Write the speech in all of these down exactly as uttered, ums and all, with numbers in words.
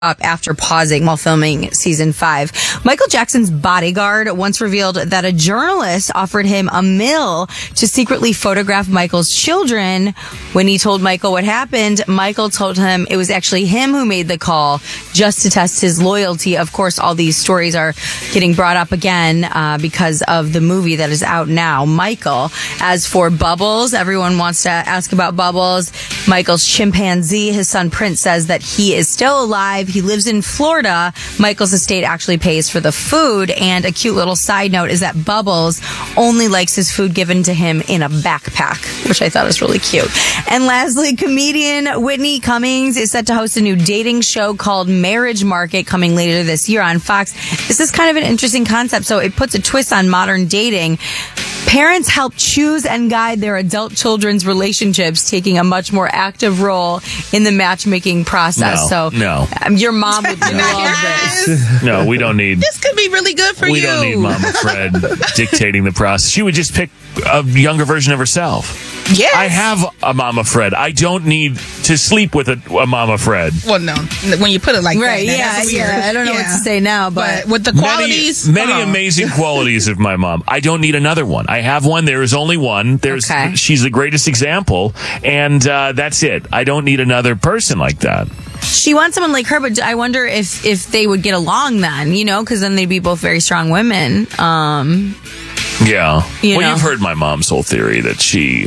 up after pausing while filming season five. Michael Jackson's bodyguard once revealed that a journalist offered him a mill to secretly photograph Michael's children. When he told Michael what happened, Michael told him it was actually him who made the call just to test his loyalty. Of course, all these stories are getting brought up again uh, because of the movie that is out now, Michael. As for Bubbles, everyone wants to ask about Bubbles. Michael's chimpanzee, his son Prince, says that he is still alive. He lives in Florida. Michael's estate actually pays for the food. And a cute little side note is that Bubbles only likes his food given to him in a backpack, which I thought was really cute. And lastly, comedian Whitney Cummings is set to host a new dating show called Marriage Market coming later this year on Fox. This is kind of an interesting concept. So it puts a twist on modern dating. Parents help choose and guide their adult children's relationships, taking a much more active role in the matchmaking process. No, so no. Um, your mom would love this. No, we don't need... This could be really good for we you. We don't need Mama Fred dictating the process. She would just pick a younger version of herself. Yes. I have a Mama Fred. I don't need to sleep with a, a Mama Fred. Well, no. When you put it like right, that. Yeah, that's yeah. I don't know yeah. what to say now, but, but with the qualities. Many, many uh-huh. amazing qualities of my mom. I don't need another one. I have one. There is only one. There's. Okay. She's the greatest example. And uh, that's it. I don't need another person like that. She wants someone like her, but I wonder if, if they would get along then, you know, because then they'd be both very strong women. Um, yeah. You well, know. you've heard my mom's whole theory that she...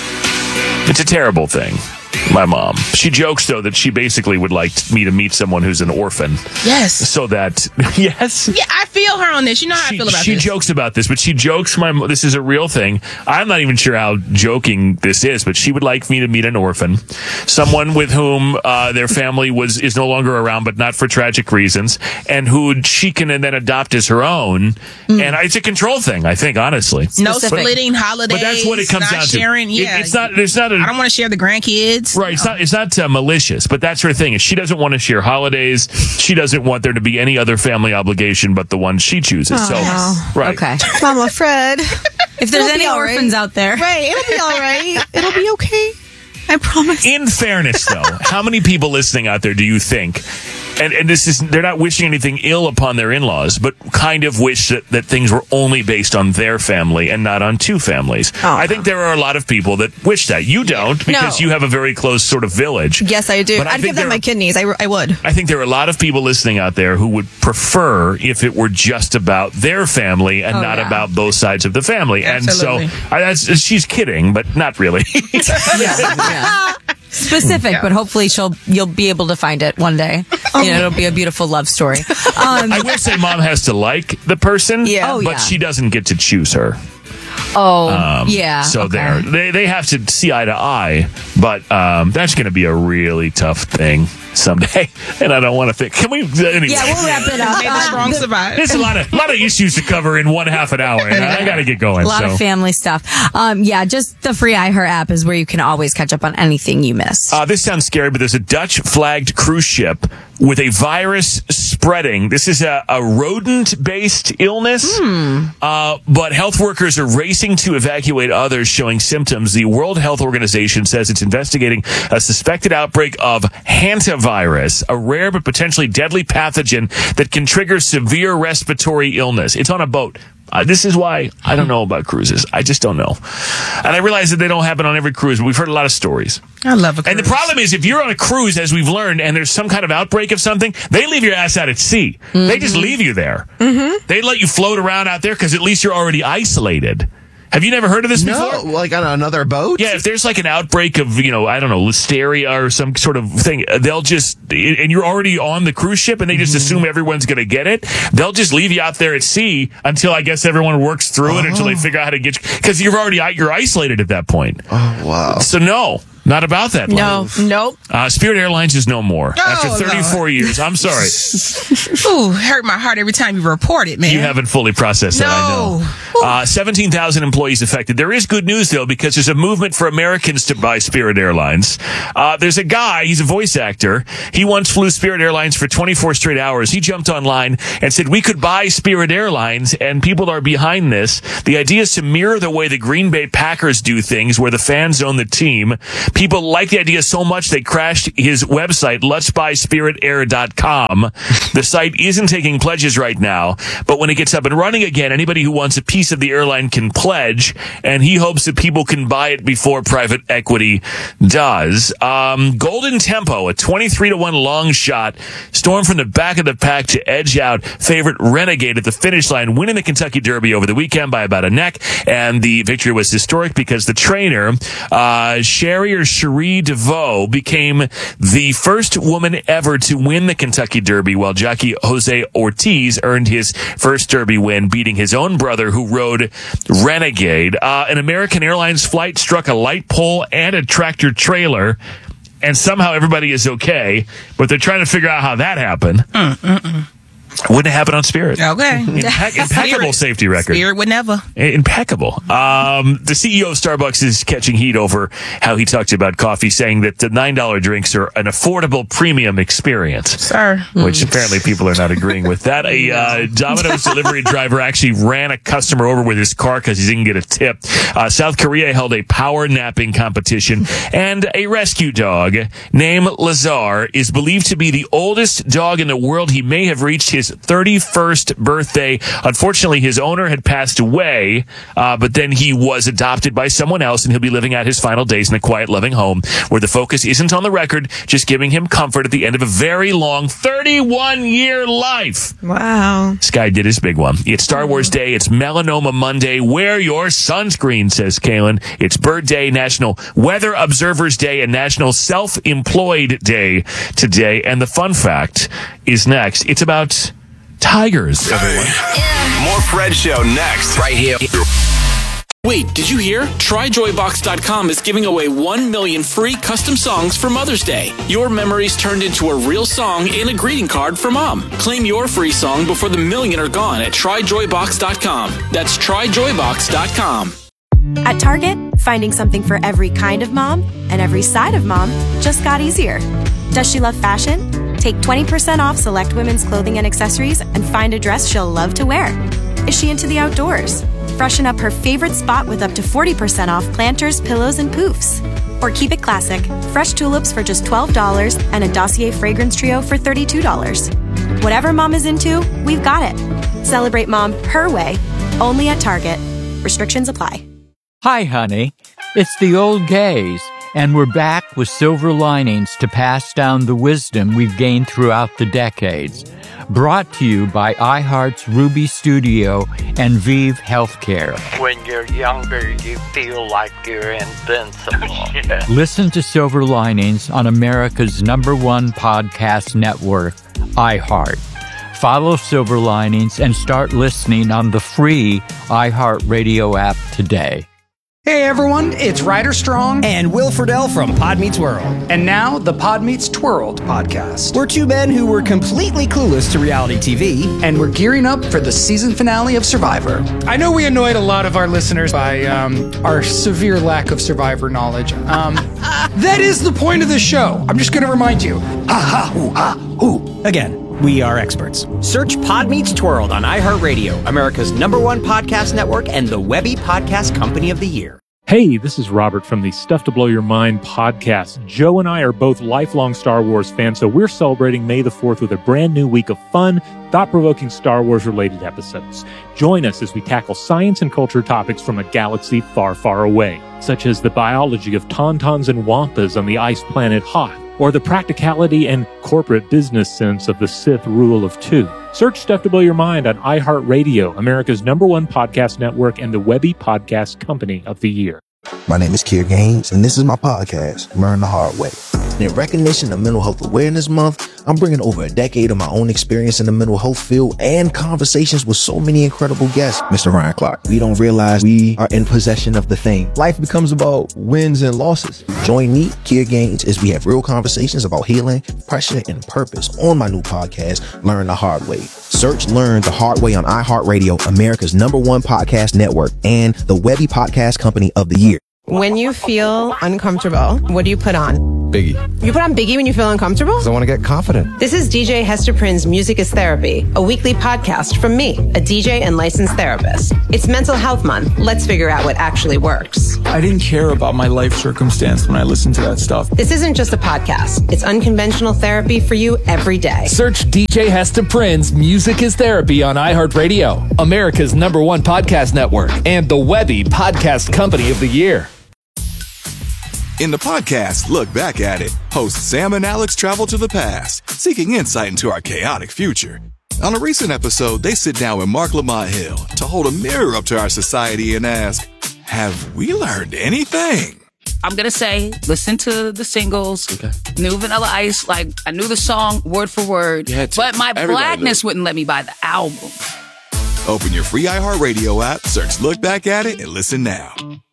It's a terrible thing. My mom. She jokes, though, that she basically would like me to meet someone who's an orphan. Yes. So that, yes. Yeah, I feel her on this. You know how she, I feel about she this. She jokes about this, but she jokes, my, this is a real thing. I'm not even sure how joking this is, but she would like me to meet an orphan. Someone with whom uh, their family was is no longer around, but not for tragic reasons, and who she can then adopt as her own. Mm. And it's a control thing, I think, honestly. No Specific. splitting holidays. But that's what it comes not down sharing, to. Yeah. It, it's not, there's not a, I don't want to share the grandkids. Right, it's not it's not uh, malicious, but that's her thing. Is she doesn't want to share holidays. She doesn't want there to be any other family obligation but the one she chooses. Oh, so, yes. right. Okay. Mama Fred. If there's It'll any be all orphans right. out there. Right, it'll be all right. It'll be okay. I promise. In fairness, though, how many people listening out there do you think, and, and this is, they're not wishing anything ill upon their in-laws, but kind of wish that, that things were only based on their family and not on two families? Oh, I think there are a lot of people that wish that. You don't, because No. you have a very close sort of village. Yes, I do. But I I'd think give them there- my kidneys. I, I would. I think there are a lot of people listening out there who would prefer if it were just about their family and Oh, not yeah. about both sides of the family. Absolutely. And so I, that's, she's kidding, but not really. Yeah. Specific, Yeah. but hopefully she'll you'll be able to find it one day. You know, it'll be a beautiful love story. Um, I will say mom has to like the person, Yeah. Oh, but yeah. she doesn't get to choose her. oh, Um, yeah. So okay. there, they they have to see eye to eye, but um, that's going to be a really tough thing someday. And I don't want to think. Can we? Anyway. Yeah, we'll wrap it up. May the Um, strong survive. There's a lot of lot of issues to cover in one half an hour, and I got to get going. A lot so. of family stuff. Um, yeah, just the free iHeart app is where you can always catch up on anything you missed. Uh, this sounds scary, but there's a Dutch flagged cruise ship with a virus spreading. This is a, a rodent-based illness, Hmm. uh, but health workers are racing to evacuate others showing symptoms. The World Health Organization says it's investigating a suspected outbreak of hantavirus, a rare but potentially deadly pathogen that can trigger severe respiratory illness. It's on a boat. Uh, this is why I don't know about cruises. I just don't know. And I realize that they don't happen on every cruise, but we've heard a lot of stories. I love a cruise. And the problem is, if you're on a cruise, as we've learned, and there's some kind of outbreak of something, they leave your ass out at sea. Mm-hmm. They just leave you there. Mm-hmm. They let you float around out there because at least you're already isolated. Have you never heard of this No, before? like on another boat? Yeah, if there's like an outbreak of, you know, I don't know, listeria or some sort of thing, they'll just, and you're already on the cruise ship and they just assume everyone's going to get it, they'll just leave you out there at sea until I guess everyone works through it, until they figure out how to get you, because you're already, you're isolated at that point. Oh, wow. So no. Not about that. No, life. nope. Uh, Spirit Airlines is no more. Oh, After thirty-four Lord. years. I'm sorry. Ooh, hurt my heart every time you report it, man. You haven't fully processed that, I know. No. Uh, seventeen thousand employees affected. There is good news, though, because there's a movement for Americans to buy Spirit Airlines. Uh, there's a guy, he's a voice actor. He once flew Spirit Airlines for twenty-four straight hours. He jumped online and said, we could buy Spirit Airlines, and people are behind this. The idea is to mirror the way the Green Bay Packers do things, where the fans own the team. People like the idea so much they crashed his website, let's buy spirit air dot com. The site isn't taking pledges right now, but when it gets up and running again, anybody who wants a piece of the airline can pledge, and he hopes that people can buy it before private equity does. Um, Golden Tempo, a twenty-three to one long shot, stormed from the back of the pack to edge out favorite Renegade at the finish line, winning the Kentucky Derby over the weekend by about a neck, and the victory was historic because the trainer, uh, Sherry or Cherie DeVoe, became the first woman ever to win the Kentucky Derby, while jockey Jose Ortiz earned his first Derby win, beating his own brother who rode Renegade. Uh, an American Airlines flight struck a light pole and a tractor trailer, and somehow everybody is okay, but they're trying to figure out how that happened. Mm, mm, mm. Wouldn't happen on Spirit. Okay. Impe- impeccable Spirit. safety record. Spirit would never. Impeccable. Um, the C E O of Starbucks is catching heat over how he talked about coffee, saying that the nine dollar drinks are an affordable premium experience. Sir. Which apparently people are not agreeing with that. A uh, Domino's delivery driver actually ran a customer over with his car because he didn't get a tip. Uh, South Korea held a power napping competition, and a rescue dog named Lazar is believed to be the oldest dog in the world. He may have reached his thirty-first birthday. Unfortunately, his owner had passed away, uh, but then he was adopted by someone else, and he'll be living out his final days in a quiet, loving home where the focus isn't on the record, just giving him comfort at the end of a very long thirty-one year life. Wow. This guy did his big one. It's Star Wars Day. It's Melanoma Monday. Wear your sunscreen, says Kaylin. It's Bird Day, National Weather Observers Day, and National Self-Employed Day today. And the fun fact is next. It's about tigers, everyone. More Fred Show next. Right here. Wait, did you hear? Try joy box dot com is giving away one million free custom songs for Mother's Day. Your memories turned into a real song in a greeting card for Mom. Claim your free song before the million are gone at try joy box dot com. That's try joy box dot com. At Target, finding something for every kind of mom and every side of mom just got easier. Does she love fashion? Take twenty percent off select women's clothing and accessories and find a dress she'll love to wear. Is she into the outdoors? Freshen up her favorite spot with up to forty percent off planters, pillows, and poofs. Or keep it classic, fresh tulips for just twelve dollars and a Dossier fragrance trio for thirty-two dollars. Whatever mom is into, we've got it. Celebrate mom her way, only at Target. Restrictions apply. Hi, honey. It's the old gays, and we're back with silver linings to pass down the wisdom we've gained throughout the decades. Brought to you by iHeart's Ruby Studio and Vive Healthcare. When you're younger, you feel like you're invincible. Yeah. Listen to Silver Linings on America's number one podcast network, iHeart. Follow Silver Linings and start listening on the free iHeartRadio app today. Hey everyone, it's Ryder Strong and Will Friedle from Pod Meets World. And now the Pod Meets Twirled podcast. We're two men who were completely clueless to reality T V. And we're gearing up for the season finale of Survivor. I know we annoyed a lot of our listeners by um, our severe lack of Survivor knowledge. Um, that is the point of the show. I'm just going to remind you. Ha ha hoo ha hoo. Again. We are experts. Search Pod Meets Twirled on iHeartRadio, America's number one podcast network and the Webby Podcast Company of the Year. Hey, this is Robert from the Stuff to Blow Your Mind podcast. Joe and I are both lifelong Star Wars fans, so we're celebrating May the fourth with a brand new week of fun, thought-provoking Star Wars-related episodes. Join us as we tackle science and culture topics from a galaxy far, far away, such as the biology of tauntauns and wampas on the ice planet Hoth, or the practicality and corporate business sense of the Sith rule of two. Search Stuff to Blow Your Mind on iHeartRadio, America's number one podcast network and the Webby Podcast Company of the Year. My name is Kier Gaines, and this is my podcast, Learn the Hard Way. In recognition of Mental Health Awareness Month, I'm bringing over a decade of my own experience in the mental health field and conversations with so many incredible guests. Mister Ryan Clark, we don't realize we are in possession of the thing. Life becomes about wins and losses. Join me, Kier Gaines, as we have real conversations about healing, pressure, and purpose on my new podcast, Learn the Hard Way. Search Learn the Hard Way on iHeartRadio, America's number one podcast network, and the Webby Podcast Company of the Year. When you feel uncomfortable, what do you put on? Biggie. You put on Biggie when you feel uncomfortable? Because I want to get confident. This is D J Hester Prynne's Music is Therapy, a weekly podcast from me, a D J and licensed therapist. It's Mental Health Month. Let's figure out what actually works. I didn't care about my life circumstance when I listened to that stuff. This isn't just a podcast. It's unconventional therapy for you every day. Search D J Hester Prynne's Music is Therapy on iHeartRadio, America's number one podcast network, and the Webby Podcast Company of the Year. In the podcast, Look Back at It, hosts Sam and Alex travel to the past, seeking insight into our chaotic future. On a recent episode, they sit down with Mark Lamont Hill to hold a mirror up to our society and ask, have we learned anything? I'm going to say, listen to the singles, okay. New Vanilla Ice, like, I knew the song word for word, but my blackness wouldn't let me buy the album. Open your free iHeartRadio app, search Look Back at It, and listen now.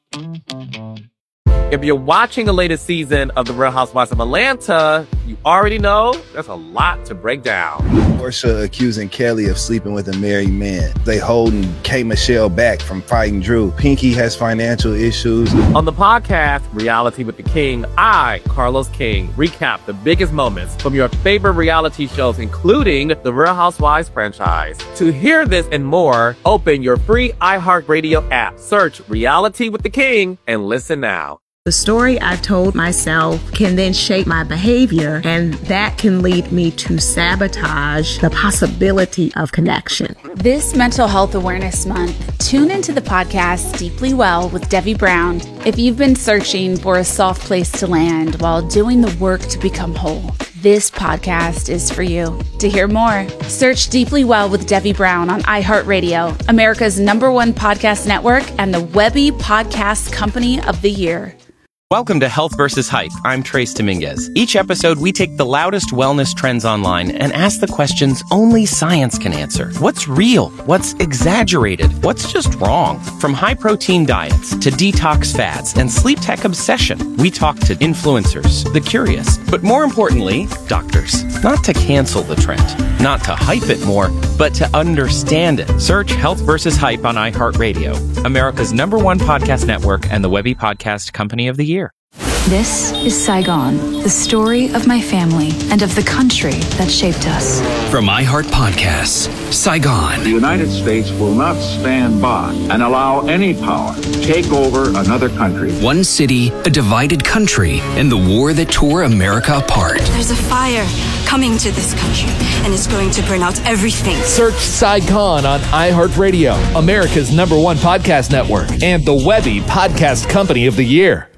If you're watching the latest season of The Real Housewives of Atlanta, you already know there's a lot to break down. Porsha accusing Kelly of sleeping with a married man. They holding K. Michelle back from fighting Drew. Pinky has financial issues. On the podcast, Reality with the King, I, Carlos King, recap the biggest moments from your favorite reality shows, including the Real Housewives franchise. To hear this and more, open your free iHeartRadio app, search Reality with the King, and listen now. The story I've told myself can then shape my behavior, and that can lead me to sabotage the possibility of connection. This Mental Health Awareness Month, tune into the podcast Deeply Well with Debbie Brown. If you've been searching for a soft place to land while doing the work to become whole, this podcast is for you. To hear more, search Deeply Well with Debbie Brown on iHeartRadio, America's number one podcast network, and the Webby Podcast Company of the Year. Welcome to Health versus Hype. I'm Trace Dominguez. Each episode, we take the loudest wellness trends online and ask the questions only science can answer. What's real? What's exaggerated? What's just wrong? From high-protein diets to detox fads and sleep tech obsession, we talk to influencers, the curious, but more importantly, doctors. Not to cancel the trend, not to hype it more, but to understand it. Search Health versus Hype on iHeartRadio, America's number one podcast network, and the Webby Podcast Company of the Year. This is Saigon, the story of my family and of the country that shaped us. From iHeart Podcasts, Saigon. The United States will not stand by and allow any power to take over another country. One city, a divided country, and the war that tore America apart. There's a fire coming to this country, and it's going to burn out everything. Search Saigon on iHeartRadio, America's number one podcast network, and the Webby Podcast Company of the Year.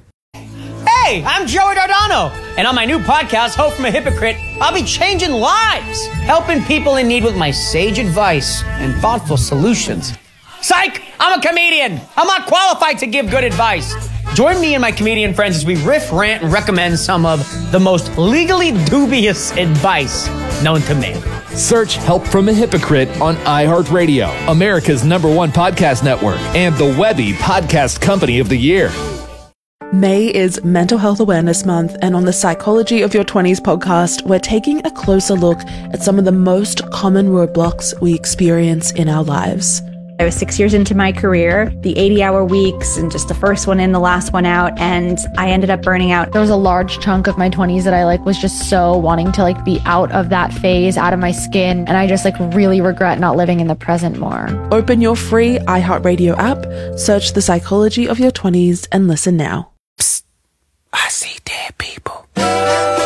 Hey, I'm Joey Dardano, and on my new podcast, Hope from a Hypocrite, I'll be changing lives, helping people in need with my sage advice and thoughtful solutions. Psych! I'm a comedian. I'm not qualified to give good advice. Join me and my comedian friends as we riff, rant, and recommend some of the most legally dubious advice known to man. Search Help from a Hypocrite on iHeartRadio, America's number one podcast network, and the Webby Podcast Company of the Year. May is Mental Health Awareness Month, and on the Psychology of Your twenties podcast, we're taking a closer look at some of the most common roadblocks we experience in our lives. I was six years into my career, the eighty hour weeks and just the first one in, the last one out, and I ended up burning out. There was a large chunk of my twenties that I like was just so wanting to like be out of that phase, out of my skin, and I just like really regret not living in the present more. Open your free iHeartRadio app, search The Psychology of Your twenties, and listen now. Psst, I see dead people.